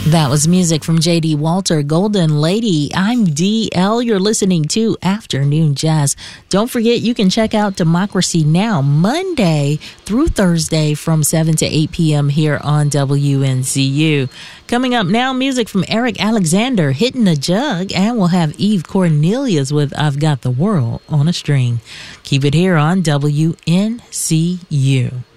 That was music from J.D. Walter, Golden Lady. I'm DL. You're listening to Afternoon Jazz. Don't forget, you can check out Democracy Now! Monday through Thursday from 7 to 8 p.m. here on WNZU. Coming up now, music from Eric Alexander, Hitting a Jug, and we'll have Eve Cornelius with I've Got the World on a String. Keep it here on WNZU.